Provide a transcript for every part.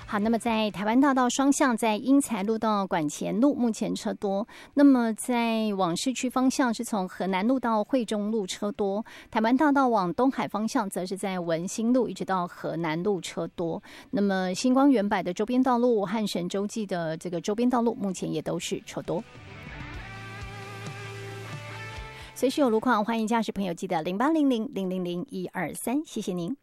好，那么在台湾大道双向，在英才路到管前路目前车多，那么在往市区方向是从河南路到惠中路车多，台湾大道往东海方向则是在文心路一直到河南路车多，那么星光远百的周边道路和神州记的这个周边道路目前也都是车多。随时有路况，欢迎驾驶朋友记得0800-000-123，谢谢您。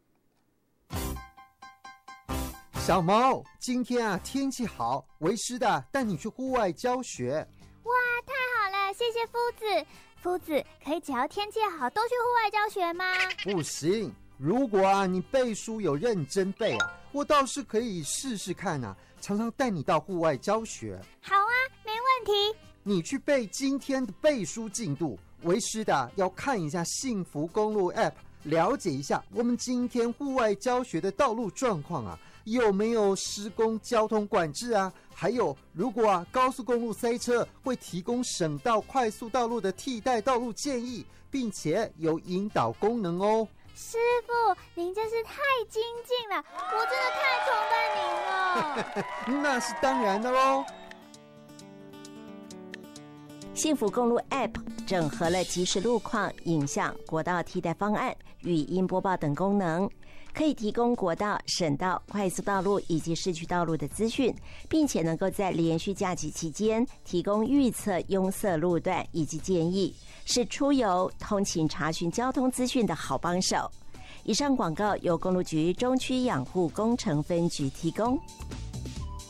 小毛，今天啊天气好，为师的带你去户外教学。 哇，太好了，谢谢夫子。夫子，可以只要天气好都去户外教学吗？ 不行，如果啊你背书有认真背啊，我倒是可以试试看啊，常常带你到户外教学。 好啊，没问题。 你去背今天的背书进度，为师的要看一下幸福公路 App， 了解一下我们今天户外教学的道路状况啊，有没有施工交通管制啊？还有，如果啊高速公路塞车，会提供省道快速道路的替代道路建议，并且有引导功能哦。 师傅，您真是太精进了，我真的太崇拜您了。 那是当然的喽。 幸福公路 App 整合了即时路况、影像、国道替代方案、语音播报等功能，可以提供国道、省道、快速道路以及市区道路的资讯，并且能够在连续假期期间提供预测拥塞路段以及建议，是出游、通勤查询交通资讯的好帮手。以上广告由公路局中区养护工程分局提供。